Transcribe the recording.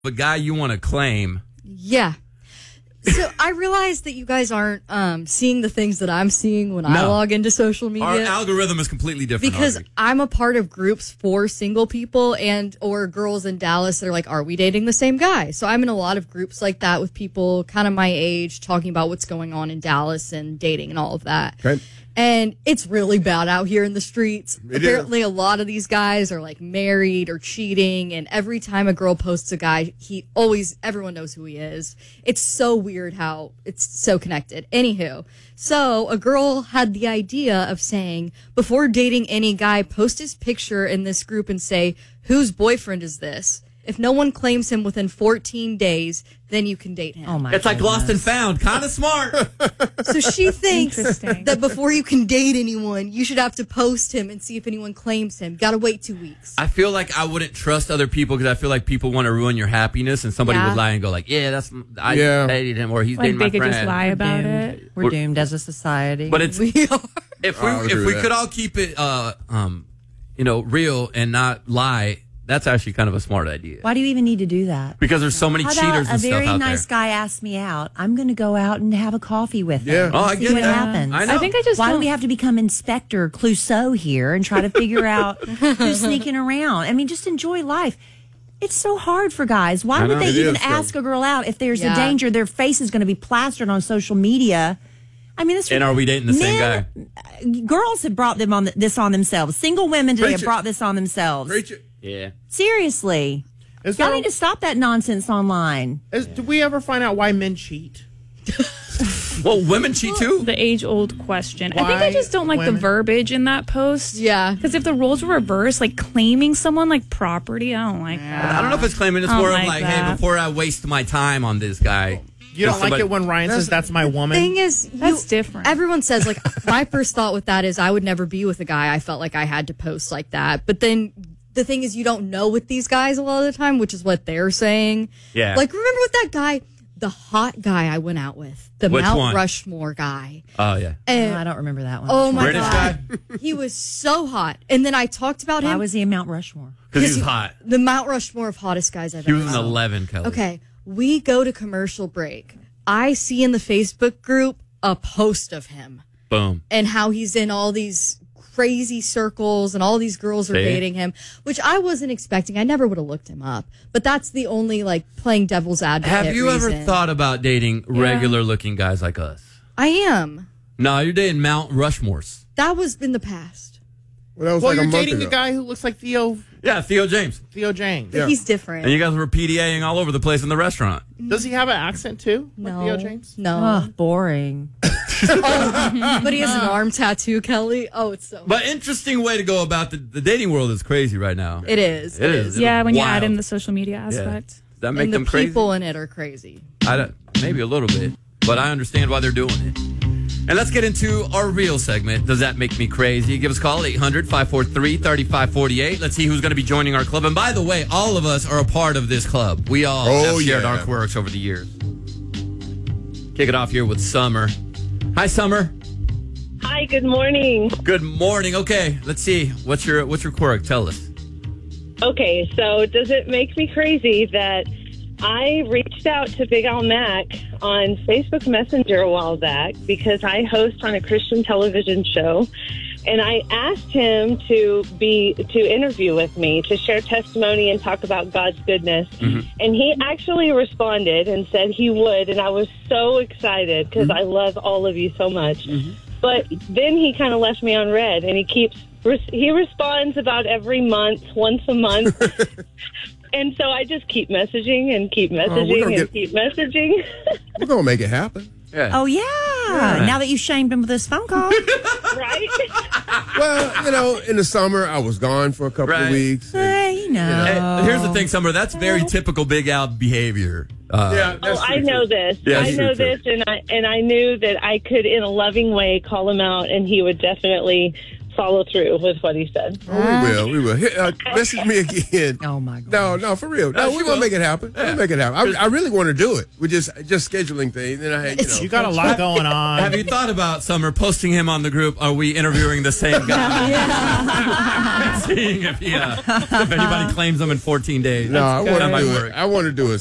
a guy you want to claim. Yeah. So I realize that you guys aren't seeing the things that I'm seeing when I log into social media. Our algorithm is completely different. Because I'm a part of groups for single people or girls in Dallas that are like, are we dating the same guy? So I'm in a lot of groups like that with people kind of my age talking about what's going on in Dallas and dating and all of that. Okay. And it's really bad out here in the streets. Apparently, is. a lot of these guys are like married or cheating. And every time a girl posts a guy, everyone knows who he is. It's so weird how it's so connected. Anywho, so a girl had the idea of saying, before dating any guy, post his picture in this group and say, whose boyfriend is this? If no one claims him within 14 days, then you can date him. Oh my! It's like Lost and Found, kind of smart. So she thinks that before you can date anyone, you should have to post him and see if anyone claims him. Got to wait 2 weeks. I feel like I wouldn't trust other people because I feel like people want to ruin your happiness, and somebody would lie and go like, I dated him, or he's dating my friend. They could just lie about it. We're doomed as a society. But it's We are. if we could all keep it real and not lie. That's actually kind of a smart idea. Why do you even need to do that? Because there's so many cheaters and stuff out there. A very nice guy asked me out. I'm going to go out and have a coffee with him. Yeah. Oh, I see get what that. happens. I know. I think I just Why do we have to become Inspector Clouseau here and try to figure out who's sneaking around? I mean, just enjoy life. It's so hard for guys. Why would they even ask a girl out if there's a danger their face is going to be plastered on social media? I mean, and are we dating the same guy? Girls have brought this on themselves. Single women today have brought this on themselves. Preach it. Yeah. Seriously. Y'all need to stop that nonsense online. Do we ever find out why men cheat? Well, women cheat too. The age-old question. Why I think I just don't like women? the verbiage in that post. Yeah. Because if the roles were reversed, like claiming someone like property, I don't like that. I don't know if it's claiming. It's I don't more of like like, that. hey, before I waste my time on this guy. You don't like it when Ryan says that's my woman? Thing is, That's different. Everyone says, like, my first thought with that is I would never be with a guy I felt like I had to post like that. But then the thing is, you don't know with these guys a lot of the time, which is what they're saying. Yeah. Like, remember with that guy, the hot guy I went out with, the Which Mount one? Rushmore guy. Oh yeah. And, I don't remember that one. oh my British God. guy? He was so hot. And then I talked about Why him. was he in Mount Rushmore? Because he was hot. The Mount Rushmore of hottest guys I've He ever was an seen. 11, Kelly. Okay, we go to commercial break. I see in the Facebook group a post of him Boom. and how he's in all these crazy circles and all these girls are See? dating him, which I wasn't expecting. I never would have looked him up. But that's the only, like, playing devil's advocate Have you reason. ever thought about dating regular-looking guys like us? I am. No, you're dating Mount Rushmores. That was in the past. Well, that was Well, like a you're month dating ago. a guy who looks like Theo James. James. Yeah. He's different. And you guys were PDAing all over the place in the restaurant. Does he have an accent too? Like No. Theo James? No. Oh, boring. But he has an arm tattoo, Kelly. Oh, it's so... But interesting way to go about the dating world is crazy right now. It is. It is. Yeah, when you add Wild. in the social media aspect. Does that make And the them crazy? people in it are crazy. Maybe a little bit, but I understand why they're doing it. And let's get into our real segment. Does that make me crazy? Give us a call, 800-543-3548. Let's see who's going to be joining our club. And by the way, all of us are a part of this club. We all have shared our quirks over the years. Kick it off here with Summer. Hi, Summer. Hi, good morning. Good morning. Okay, let's see. What's your quirk? Tell us. Okay, so does it make me crazy that I reached out to Big Al Mac on Facebook Messenger a while back because I host on a Christian television show, and I asked him to interview with me to share testimony and talk about God's goodness. Mm-hmm. And he actually responded and said he would, and I was so excited because I love all of you so much. But then he kind of left me on red, and he responds about every month, once a month. And so I just keep messaging and keep messaging keep messaging. We're going to make it happen. Yeah. Oh, yeah. Now that you shamed him with this phone call. Right? Well, in the summer, I was gone for a couple of weeks. Hey, Hey, here's the thing, Summer. That's very typical Big Al behavior. I know this. Yeah, I know true. this, and I knew that I could, in a loving way, call him out, and he would definitely follow through with what he said. Oh, we will. Message me again. Oh my God. No, for real. No, we're gonna make it happen. We'll make it happen. I really want to do it. We're just scheduling things. And I had, You got a lot going on. Have you thought about, Summer, posting him on the group? Are we interviewing the same guy? Seeing if anybody claims him in 14 days. No, I want to do work. it. I want to do it.